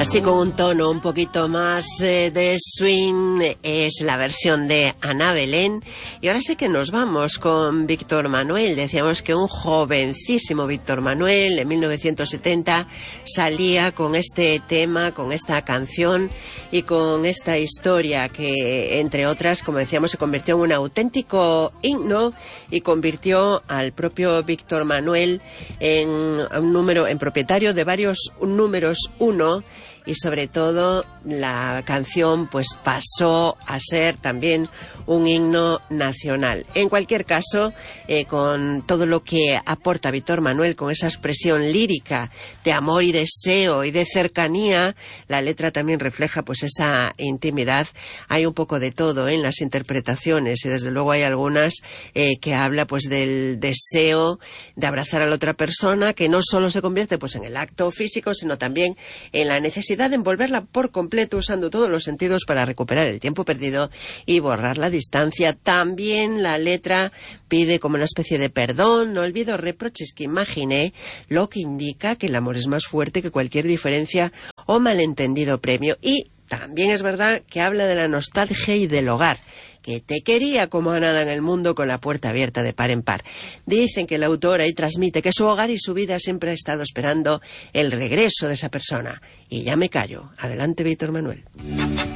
Así con un tono un poquito más de swing es la versión de Ana Belén. Y ahora sí que nos vamos con Víctor Manuel. Decíamos que un jovencísimo Víctor Manuel en 1970 salía con este tema, con esta canción y con esta historia que, entre otras, como decíamos, se convirtió en un auténtico himno y convirtió al propio Víctor Manuel en propietario de varios números uno. Y sobre todo la canción pues pasó a ser también un himno nacional. En cualquier caso, con todo lo que aporta Víctor Manuel, con esa expresión lírica de amor y deseo y de cercanía, la letra también refleja pues esa intimidad. Hay un poco de todo en las interpretaciones y desde luego hay algunas que habla pues del deseo de abrazar a la otra persona, que no solo se convierte pues en el acto físico, sino también en la necesidad de envolverla por completo usando todos los sentidos para recuperar el tiempo perdido y borrar la distancia. También la letra pide como una especie de perdón, no olvido reproches que imaginé, lo que indica que el amor es más fuerte que cualquier diferencia o malentendido previo. Y también es verdad que habla de la nostalgia y del hogar, que te quería como a nada en el mundo con la puerta abierta de par en par. Dicen que el autor ahí transmite que su hogar y su vida siempre ha estado esperando el regreso de esa persona. Y ya me callo. Adelante, Víctor Manuel.